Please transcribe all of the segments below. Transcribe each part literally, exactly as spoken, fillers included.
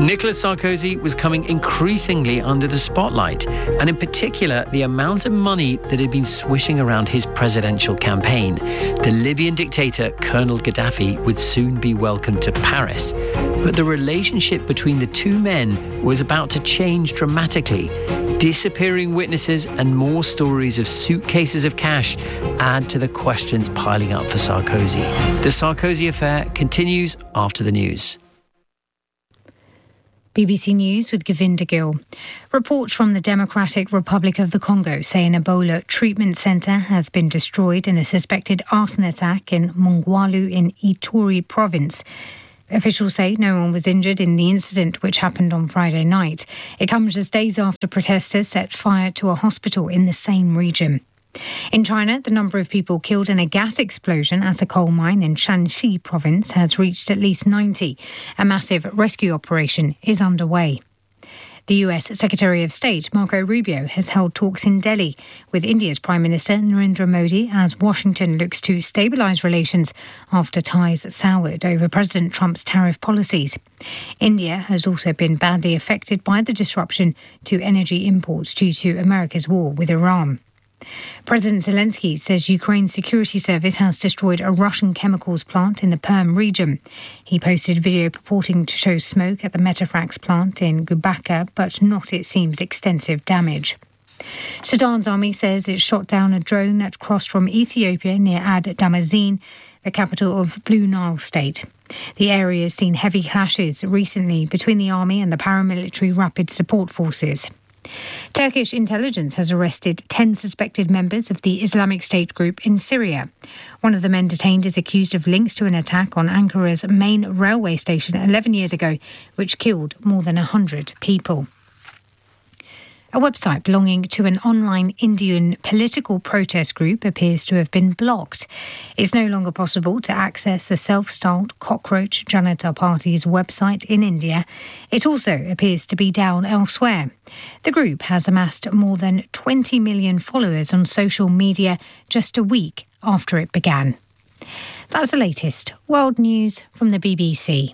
Nicolas Sarkozy was coming increasingly under the spotlight, and in particular, the amount of money that had been swishing around his presidential campaign. The Libyan dictator, Colonel Gaddafi, would soon be welcomed to Paris. But the relationship between the two men was about to change dramatically. Disappearing witnesses and more stories of suitcases of cash add to the questions piling up for Sarkozy. The Sarkozy affair continues after the news. B B C News with Govinda Gill. Reports from the Democratic Republic of the Congo say an Ebola treatment centre has been destroyed in a suspected arson attack in Mongwalu in Ituri province. Officials say no one was injured in the incident, which happened on Friday night. It comes just days after protesters set fire to a hospital in the same region. In China, the number of people killed in a gas explosion at a coal mine in Shanxi province has reached at least ninety. A massive rescue operation is underway. The U S Secretary of State, Marco Rubio, has held talks in Delhi with India's Prime Minister Narendra Modi as Washington looks to stabilise relations after ties soured over President Trump's tariff policies. India has also been badly affected by the disruption to energy imports due to America's war with Iran. President Zelensky says Ukraine's security service has destroyed a Russian chemicals plant in the Perm region. He posted video purporting to show smoke at the Metafrax plant in Gubaka, but not, it seems, extensive damage. Sudan's army says it shot down a drone that crossed from Ethiopia near Ad Damazin, the capital of Blue Nile State. The area has seen heavy clashes recently between the army and the paramilitary rapid support forces. Turkish intelligence has arrested ten suspected members of the Islamic State group in Syria. One of the men detained is accused of links to an attack on Ankara's main railway station eleven years ago, which killed more than one hundred people. A website belonging to an online Indian political protest group appears to have been blocked. It's no longer possible to access the self-styled Cockroach Janata Party's website in India. It also appears to be down elsewhere. The group has amassed more than twenty million followers on social media just a week after it began. That's the latest world news from the B B C.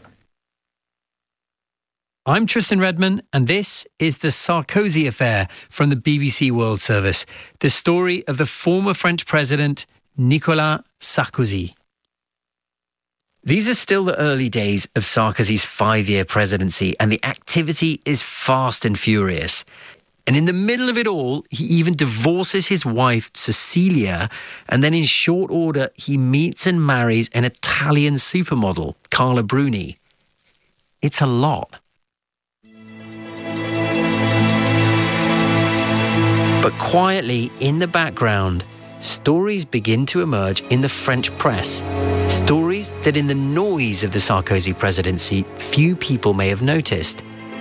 I'm Tristan Redman, and this is the Sarkozy affair from the B B C World Service, the story of the former French president, Nicolas Sarkozy. These are still the early days of Sarkozy's five-year presidency, and the activity is fast and furious. And in the middle of it all, he even divorces his wife, Cecilia, and then in short order, he meets and marries an Italian supermodel, Carla Bruni. It's a lot. But quietly, in the background, stories begin to emerge in the French press. Stories that in the noise of the Sarkozy presidency, few people may have noticed.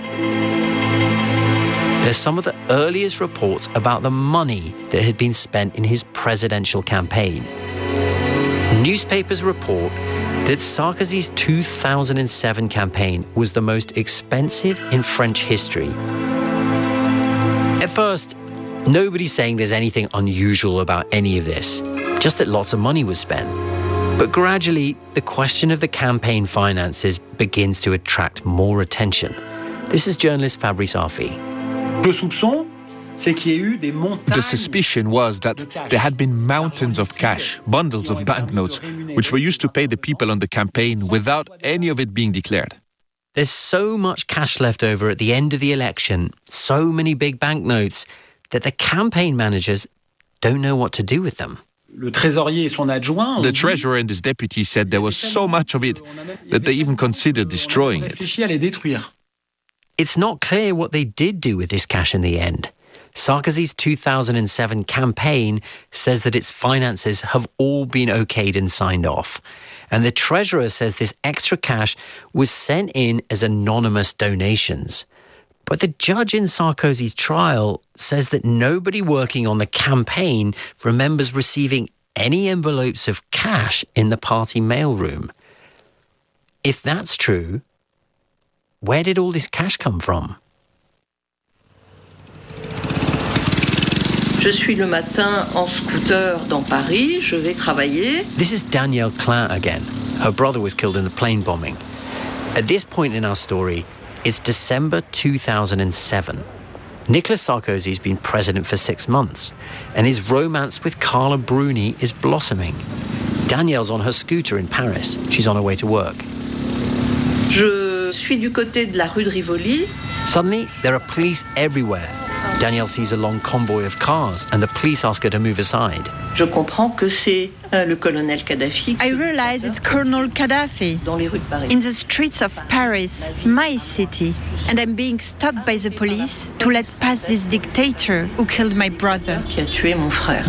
They're some of the earliest reports about the money that had been spent in his presidential campaign. Newspapers report that Sarkozy's two thousand seven campaign was the most expensive in French history. At first, nobody's saying there's anything unusual about any of this, just that lots of money was spent. But gradually, the question of the campaign finances begins to attract more attention. This is journalist Fabrice Arfi. The suspicion was that there had been mountains of cash, bundles of banknotes, which were used to pay the people on the campaign without any of it being declared. There's so much cash left over at the end of the election, so many big banknotes, that the campaign managers don't know what to do with them. The treasurer and his deputy said there was so much of it that they even considered destroying it. It's not clear what they did do with this cash in the end. Sarkozy's two thousand seven campaign says that its finances have all been okayed and signed off. And the treasurer says this extra cash was sent in as anonymous donations. But the judge in Sarkozy's trial says that nobody working on the campaign remembers receiving any envelopes of cash in the party mailroom. If that's true, where did all this cash come from? Je suis le matin en scooter dans Paris, je vais travailler. This is Danielle Klein again. Her brother was killed in the plane bombing. At this point in our story, It's December two thousand seven. Nicolas Sarkozy's been president for six months, and his romance with Carla Bruni is blossoming. Danielle's on her scooter in Paris. She's on her way to work. Je suis du côté de la rue de Rivoli. Suddenly, there are police everywhere. Danielle sees a long convoy of cars, and the police ask her to move aside. Je comprends que c'est euh, le colonel Kadhafi. I realize it's Colonel Gaddafi dans les rues de Paris. in the streets of Paris, my city, and I'm being stopped by the police to let pass this dictator who killed my brother. Qui a tué mon frère.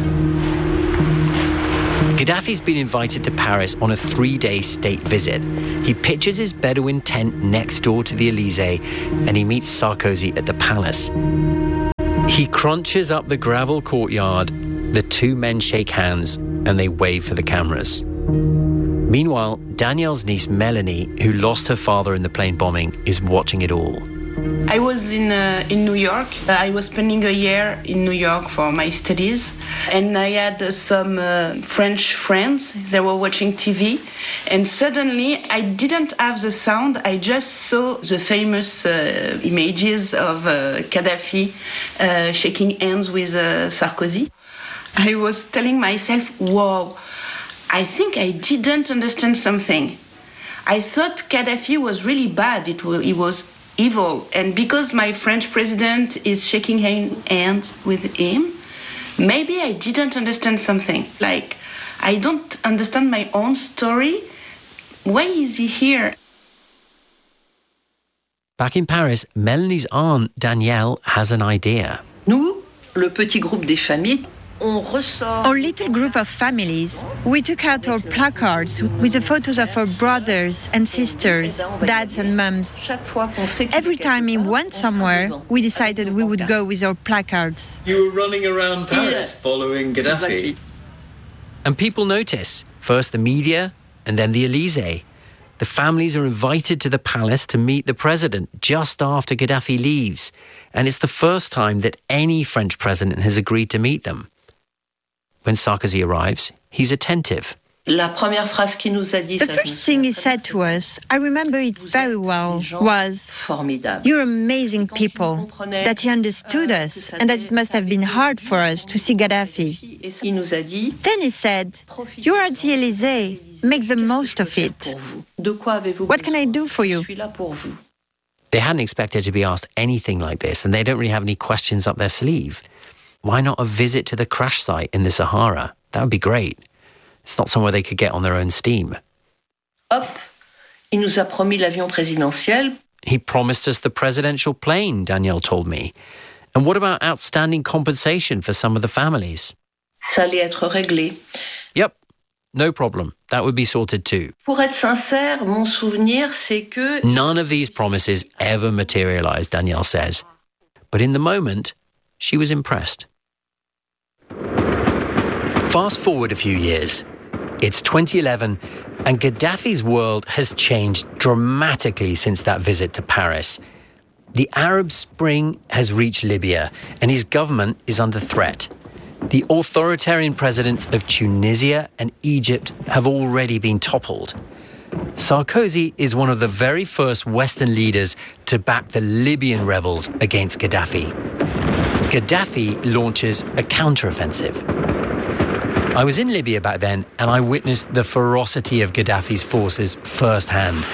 Gaddafi's been invited to Paris on a three-day state visit. He pitches his Bedouin tent next door to the Elysee, and he meets Sarkozy at the palace. He crunches up the gravel courtyard. The two men shake hands, and they wave for the cameras. Meanwhile, Danielle's niece Melanie, who lost her father in the plane bombing, is watching it all. I was in uh, in New York. Uh, I was spending a year in New York for my studies, and I had uh, some uh, French friends. They were watching T V, and suddenly I didn't have the sound. I just saw the famous uh, images of uh, Gaddafi uh, shaking hands with uh, Sarkozy. I was telling myself, "Whoa, I think I didn't understand something. I thought Gaddafi was really bad. It was, he was evil, and because my French president is shaking hands with him, maybe I didn't understand something. Like, I don't understand my own story. Why is he here?" Back in Paris, Melanie's aunt, Danielle, has an idea. Nous, le petit groupe des familles, on ressort. Our little group of families, we took out our placards with the photos of our brothers and sisters, dads and mums. Every time we went somewhere, we decided we would go with our placards. You were running around Paris Yeah. following Gaddafi. Exactly. And people notice. First the media, and then the Elysee. The families are invited to the palace to meet the president just after Gaddafi leaves. And it's the first time that any French president has agreed to meet them. When Sarkozy arrives, he's attentive. La première phrase qu'il nous a dit, The ça, first thing he said to us, I remember it very well, was, formidable. "You're amazing people," that he understood us and that it must have been hard for us to see Gaddafi. Et il nous a dit, Then he said, "You're at the Elysee, make the most of it. de quoi avez-vous What can I do for you?" Je suis là pour vous. They hadn't expected to be asked anything like this, and they don't really have any questions up their sleeve. Why not a visit to the crash site in the Sahara? That would be great. It's not somewhere they could get on their own steam. Hop, il nous a promis l'avion présidentiel. He promised us the presidential plane, Danielle told me. And what about outstanding compensation for some of the families? Ça allait être réglé. Yep, no problem. That would be sorted too. Pour être sincère, mon souvenir, c'est que None of these promises ever materialized, Danielle says. But in the moment, she was impressed. Fast forward a few years. It's twenty eleven, and Gaddafi's world has changed dramatically since that visit to Paris. The Arab Spring has reached Libya, and his government is under threat. The authoritarian presidents of Tunisia and Egypt have already been toppled. Sarkozy is one of the very first Western leaders to back the Libyan rebels against Gaddafi. Gaddafi launches a counteroffensive. I was in Libya back then, and I witnessed the ferocity of Gaddafi's forces firsthand.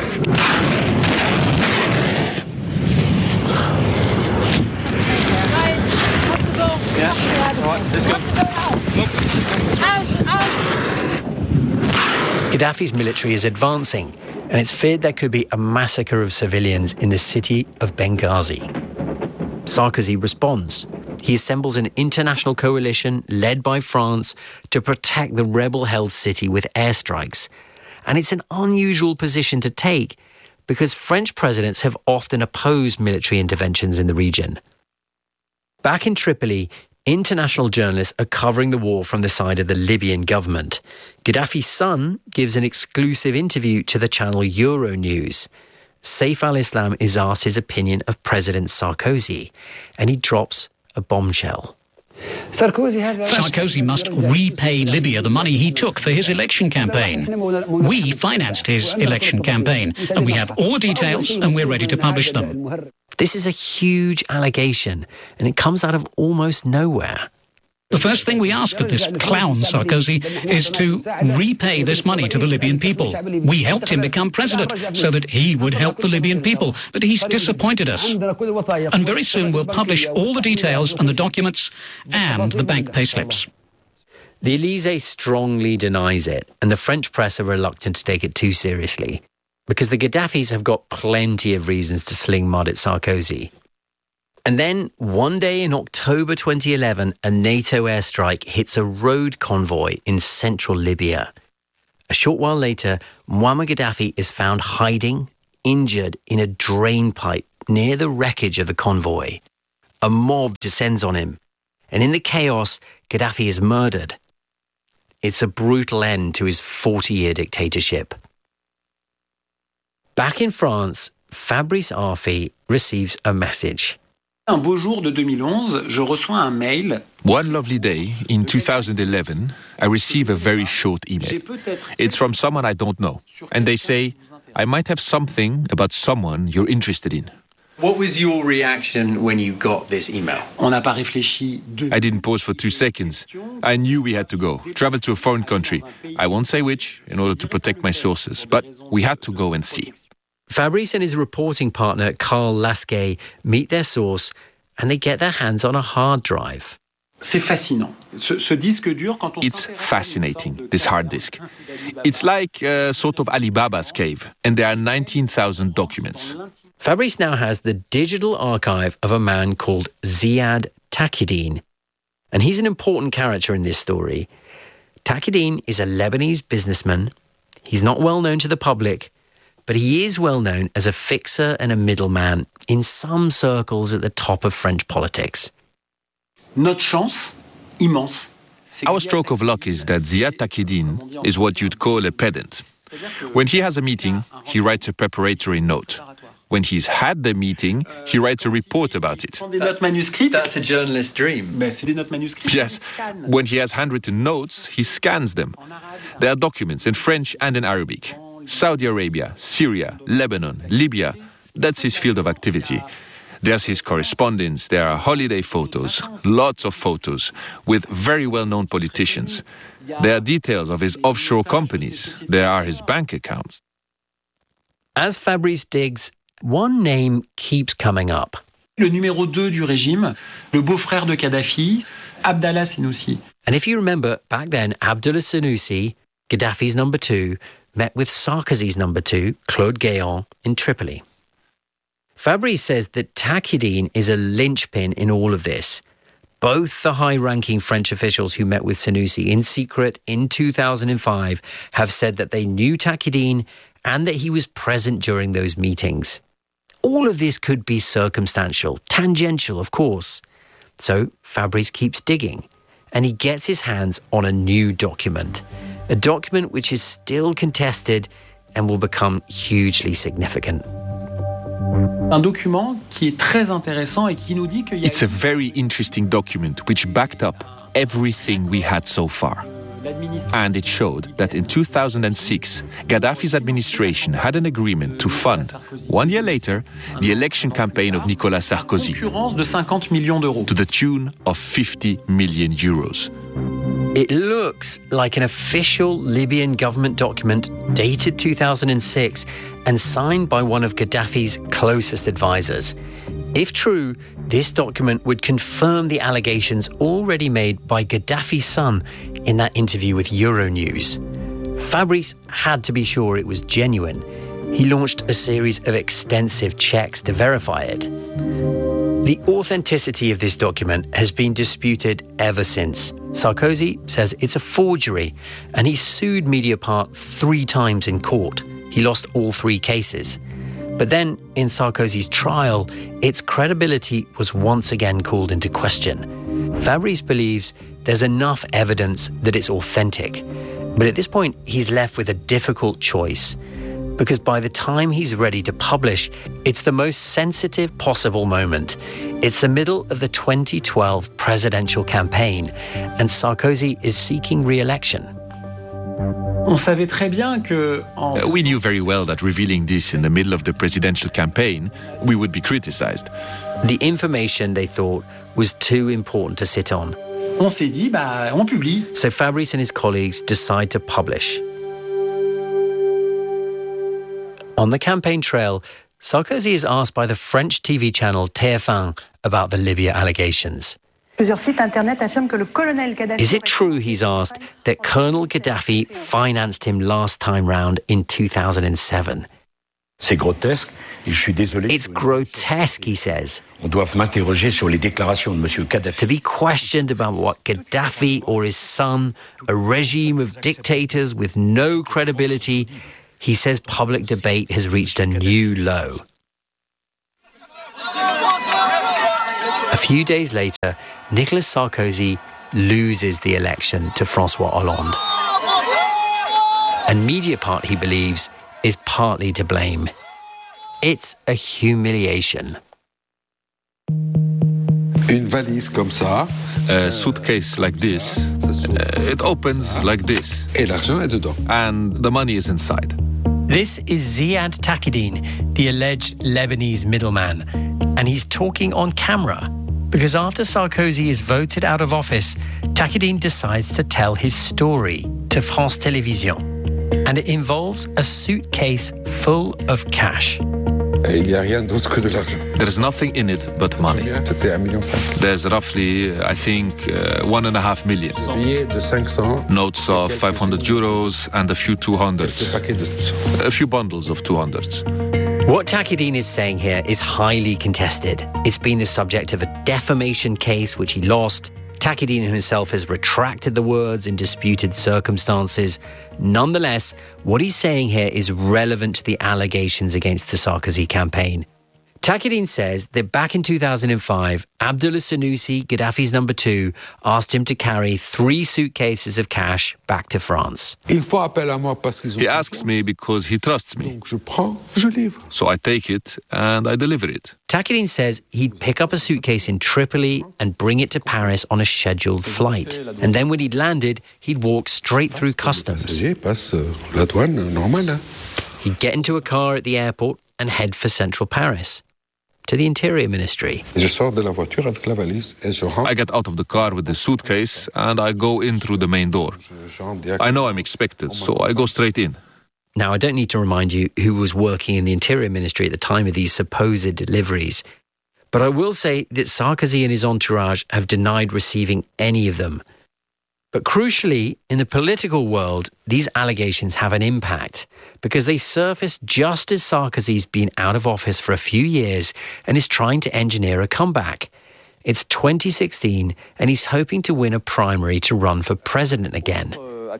Gaddafi's military is advancing, and it's feared there could be a massacre of civilians in the city of Benghazi. Sarkozy responds. He assembles an international coalition led by France to protect the rebel-held city with airstrikes. And it's an unusual position to take because French presidents have often opposed military interventions in the region. Back in Tripoli, international journalists are covering the war from the side of the Libyan government. Gaddafi's son gives an exclusive interview to the channel Euronews. Saif al-Islam is asked his opinion of President Sarkozy, and he drops a bombshell. Sarkozy must repay Libya the money he took for his election campaign. We financed his election campaign, and we have all the details, and we're ready to publish them. This is a huge allegation, and it comes out of almost nowhere. The first thing we ask of this clown Sarkozy is to repay this money to the Libyan people. We helped him become president so that he would help the Libyan people, but he's disappointed us. And very soon we'll publish all the details and the documents and the bank payslips. The Elysée strongly denies it, and the French press are reluctant to take it too seriously, because the Gaddafis have got plenty of reasons to sling mud at Sarkozy. And then, one day in October twenty eleven, a NATO airstrike hits a road convoy in central Libya. A short while later, Muammar Gaddafi is found hiding, injured, in a drain pipe near the wreckage of the convoy. A mob descends on him, and in the chaos, Gaddafi is murdered. It's a brutal end to his forty-year dictatorship. Back in France, Fabrice Arfi receives a message. Un beau jour de deux mille onze, je reçois un mail. One lovely day in two thousand eleven, I receive a very short email. It's from someone I don't know, and they say, I might have something about someone you're interested in. What was your reaction when you got this email? On n'a pas réfléchi deux... I didn't pause for two seconds. I knew we had to go, travel to a foreign country. I won't say which, in order to protect my sources, but we had to go and see. Fabrice and his reporting partner, Carl Lasquet, meet their source and they get their hands on a hard drive. C'est fascinant. Ce, ce disque dur, quand on it's fascinating, this hard disk. It's like a sort of Alibaba's cave, and there are nineteen thousand documents. Fabrice now has the digital archive of a man called Ziad Taqiyuddin, and he's an important character in this story. Taqiyuddin is a Lebanese businessman. He's not well known to the public, but he is well known as a fixer and a middleman in some circles at the top of French politics. Notre chance, immense. Our stroke of luck is that Ziad Taqiyuddin is what you'd call a pedant. When he has a meeting, he writes a preparatory note. When he's had the meeting, he writes a report about it. That's a journalist's dream. Yes. When he has handwritten notes, he scans them. There are documents in French and in Arabic. Saudi Arabia, Syria, Lebanon, Libya. That's his field of activity. There's his correspondence. There are holiday photos, lots of photos, with very well-known politicians. There are details of his offshore companies. There are his bank accounts. As Fabrice digs, one name keeps coming up. Le numéro deux du régime, le beau-frère de Kadhafi, Abdallah Senussi. And if you remember, back then, Abdallah Senussi, Gaddafi's number two, met with Sarkozy's number two, Claude Guéant, in Tripoli. Fabrice says that Taqiyuddin is a linchpin in all of this. Both the high-ranking French officials who met with Senussi in secret in two thousand five have said that they knew Taqiyuddin and that he was present during those meetings. All of this could be circumstantial, tangential, of course. So Fabrice keeps digging, and he gets his hands on a new document, a document which is still contested and will become hugely significant. Un document qui est très intéressant et qui nous dit qu'il y a... It's a very interesting document which backed up everything we had so far. And it showed that in two thousand six, Gaddafi's administration had an agreement to fund, one year later, the election campaign of Nicolas Sarkozy de cinquante millions d'euros. To the tune of fifty million euros. It looks like an official Libyan government document dated two thousand six and signed by one of Gaddafi's closest advisors. If true, this document would confirm the allegations already made by Gaddafi's son in that interview with Euronews. Fabrice had to be sure it was genuine. He launched a series of extensive checks to verify it. The authenticity of this document has been disputed ever since. Sarkozy says it's a forgery, and he sued Mediapart three times in court. He lost all three cases. But then, in Sarkozy's trial, its credibility was once again called into question. Fabrice believes there's enough evidence that it's authentic. But at this point, he's left with a difficult choice. because by the time he's ready to publish, it's the most sensitive possible moment. It's the middle of the twenty twelve presidential campaign, and Sarkozy is seeking re-election. On savait très bien que en... uh, we knew very well that revealing this in the middle of the presidential campaign, we would be criticized. The information, they thought, was too important to sit on. On s'est dit, bah, on publie. So Fabrice and his colleagues decide to publish. On the campaign trail, Sarkozy is asked by the French T V channel T F one about the Libya allegations. Is it true, he's asked, that Colonel Gaddafi financed him last time round in two thousand seven? C'est grotesque. Et je suis désolé. It's grotesque, he says. On doit m'interroger sur les déclarations de Monsieur Kadhafi. To be questioned about what Gaddafi or his son, a regime of dictators with no credibility, he says public debate has reached a new low. A few days later, Nicolas Sarkozy loses the election to François Hollande. And Mediapart, he believes, is partly to blame. It's a humiliation. Une valise comme ça. A suitcase like this. Uh, it opens like this. Et l'argent est dedans. And the money is inside. This is Ziad Taqiyuddin, the alleged Lebanese middleman. And he's talking on camera. Because after Sarkozy is voted out of office, Taqiyuddin decides to tell his story to France Télévisions. And it involves a suitcase full of cash. Il n'y a rien d'autre que de l'argent. There's nothing in it but money. C'était un million cinq. There's roughly, I think, uh, one and a half million. Billets de cinq cents. Notes of five hundred euros and a few two hundreds. A few bundles of two hundreds. What Taqiyuddin is saying here is highly contested. It's been the subject of a defamation case which he lost. Taqiyuddin himself has retracted the words in disputed circumstances. Nonetheless, what he's saying here is relevant to the allegations against the Sarkozy campaign. Taqiyuddin says that back in two thousand five, Abdullah Senussi, Gaddafi's number two, asked him to carry three suitcases of cash back to France. He asks me because he trusts me. So I take it and I deliver it. Taqiyuddin says he'd pick up a suitcase in Tripoli and bring it to Paris on a scheduled flight. And then when he'd landed, he'd walk straight through customs. He'd get into a car at the airport and head for central Paris, to the Interior Ministry. I get out of the car with the suitcase and I go in through the main door. I know I'm expected, so I go straight in. Now, I don't need to remind you who was working in the Interior Ministry at the time of these supposed deliveries, but I will say that Sarkozy and his entourage have denied receiving any of them. But crucially, in the political world, these allegations have an impact because they surface just as Sarkozy's been out of office for a few years and is trying to engineer a comeback. It's twenty sixteen and he's hoping to win a primary to run for president again.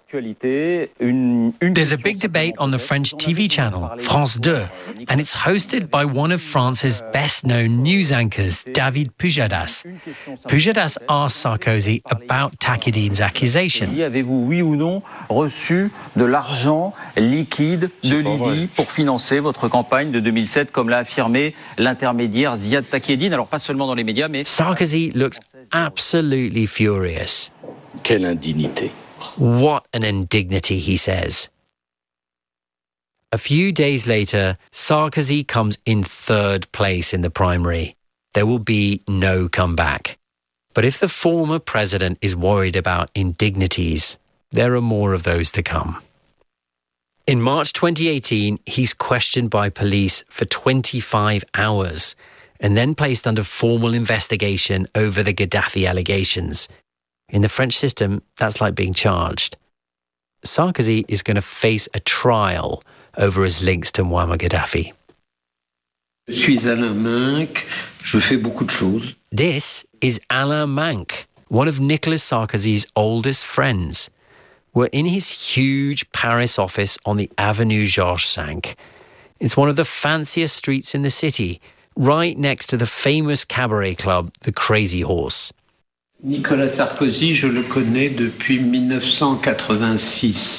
There's a big debate on the French T V channel, France two, and it's hosted by one of France's best-known news anchors, David Pujadas. Pujadas asked Sarkozy about Taqiyuddin's accusation. Avez-vous, oui ou non, reçu de l'argent liquide de Libye pour financer votre campagne de deux mille sept, comme l'a affirmé l'intermédiaire Ziad Taqiyuddin? Alors pas seulement dans les médias, mais... Sarkozy looks absolutely furious. Quelle indignité. What an indignity, he says. A few days later, Sarkozy comes in third place in the primary. There will be no comeback. But if the former president is worried about indignities, there are more of those to come. In March twenty eighteen, he's questioned by police for twenty-five hours and then placed under formal investigation over the Gaddafi allegations. In the French system, that's like being charged. Sarkozy is going to face a trial over his links to Muammar Gaddafi. Je suis Alain Minc. Je fais beaucoup de choses. This is Alain Minc, one of Nicolas Sarkozy's oldest friends. We're in his huge Paris office on the Avenue Georges Cinq. It's one of the fanciest streets in the city, right next to the famous cabaret club, the Crazy Horse. Nicolas Sarkozy, je le connais depuis mille neuf cent quatre-vingt-six.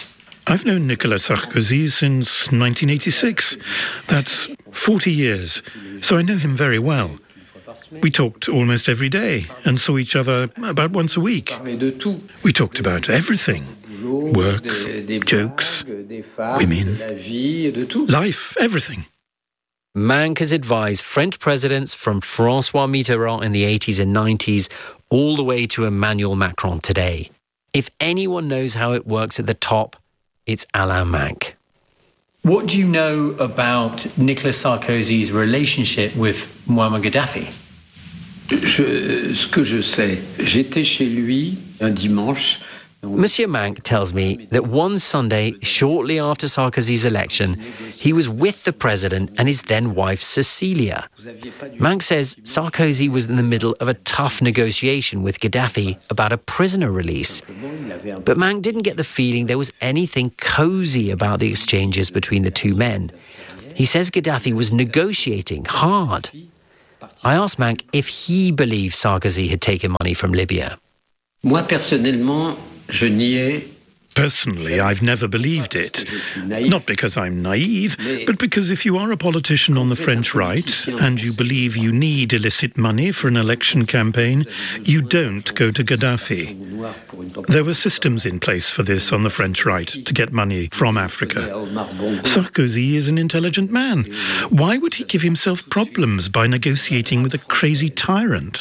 I've known Nicolas Sarkozy since nineteen eighty-six. That's forty years, so I know him very well. We talked almost every day and saw each other about once a week. We talked about everything. Work, jokes, women, life, everything. Mank has advised French presidents from François Mitterrand in the eighties and nineties all the way to Emmanuel Macron today. If anyone knows how it works at the top, it's Alain Mank. What do you know about Nicolas Sarkozy's relationship with Muammar Gaddafi? Je, ce que je sais, j'étais chez lui un dimanche. Monsieur Mank tells me that one Sunday, shortly after Sarkozy's election, he was with the president and his then wife Cecilia. Mank says Sarkozy was in the middle of a tough negotiation with Gaddafi about a prisoner release. But Mank didn't get the feeling there was anything cozy about the exchanges between the two men. He says Gaddafi was negotiating hard. I asked Mank if he believed Sarkozy had taken money from Libya. Moi, personnellement, je n'y ai... Personally, I've never believed it. Not because I'm naive, but because if you are a politician on the French right and you believe you need illicit money for an election campaign, you don't go to Gaddafi. There were systems in place for this on the French right to get money from Africa. Sarkozy is an intelligent man. Why would he give himself problems by negotiating with a crazy tyrant?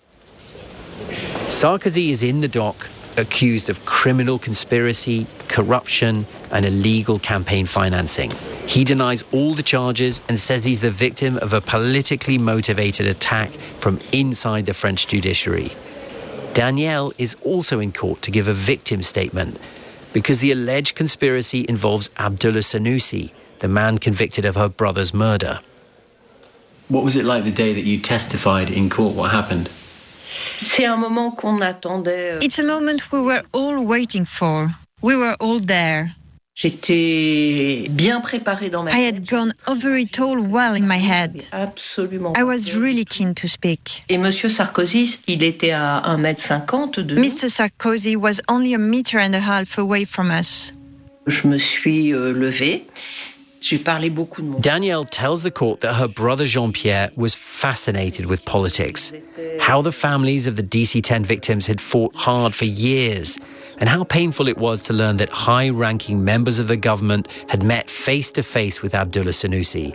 Sarkozy is in the dock, accused of criminal conspiracy, corruption, and illegal campaign financing. He denies all the charges and says he's the victim of a politically motivated attack from inside the French judiciary. Danielle is also in court to give a victim statement because the alleged conspiracy involves Abdullah Senussi, the man convicted of her brother's murder. What was it like the day that you testified in court? What happened? It's a moment we were all waiting for. We were all there. I had gone over it all well in my head. I was really keen to speak. Mister Sarkozy was only a meter and a half away from us. Danielle tells the court that her brother Jean-Pierre was fascinated with politics, how the families of the D C ten victims had fought hard for years, and how painful it was to learn that high-ranking members of the government had met face-to-face with Abdullah Senussi.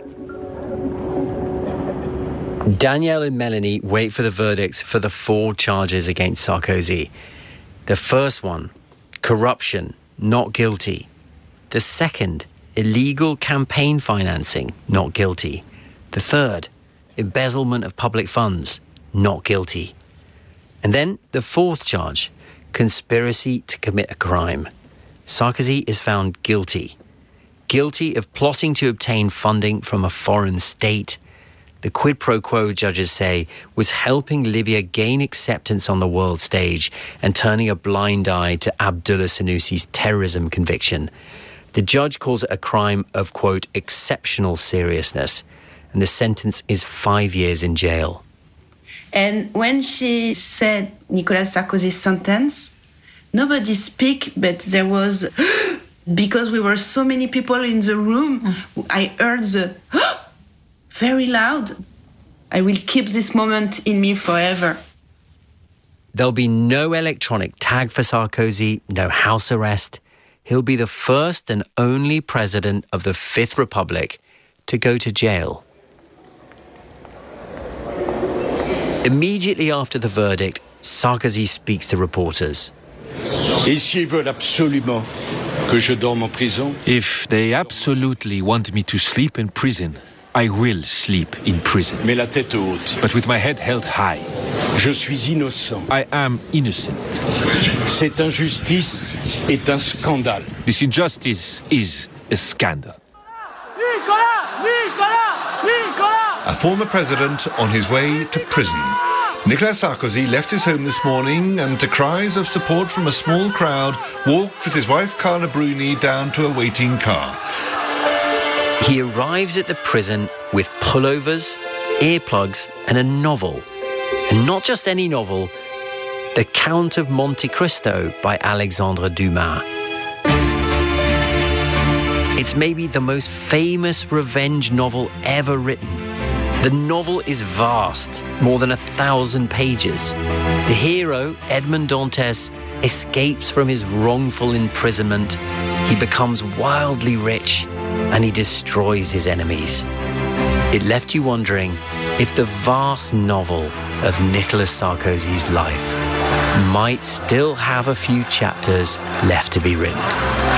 Danielle and Melanie wait for the verdicts for the four charges against Sarkozy. The first one, corruption, not guilty. The second, illegal campaign financing, not guilty. The third, embezzlement of public funds, not guilty. And then the fourth charge, conspiracy to commit a crime. Sarkozy is found guilty. Guilty of plotting to obtain funding from a foreign state. The quid pro quo, judges say, was helping Libya gain acceptance on the world stage and turning a blind eye to Abdullah Senussi's terrorism conviction. The judge calls it a crime of, quote, exceptional seriousness, and the sentence is five years in jail. And when she said Nicolas Sarkozy's sentence, nobody spoke, but there was, because we were so many people in the room, I heard the, very loud. I will keep this moment in me forever. There'll be no electronic tag for Sarkozy, no house arrest. He'll be the first and only president of the Fifth Republic to go to jail. Immediately after the verdict, Sarkozy speaks to reporters. If they absolutely want me to sleep in prison, I will sleep in prison. Mais la tête haute. But with my head held high. Je suis innocent. I am innocent. Cette injustice est un scandale. This injustice is a scandal. A former president on his way to prison. Nicolas Sarkozy left his home this morning and, to cries of support from a small crowd, walked with his wife Carla Bruni down to a waiting car. He arrives at the prison with pullovers, earplugs, and a novel. And not just any novel, The Count of Monte Cristo by Alexandre Dumas. It's maybe the most famous revenge novel ever written. The novel is vast, more than a thousand pages. The hero, Edmond Dantes, escapes from his wrongful imprisonment. He becomes wildly rich, and he destroys his enemies. It left you wondering if the vast novel of Nicolas Sarkozy's life might still have a few chapters left to be written.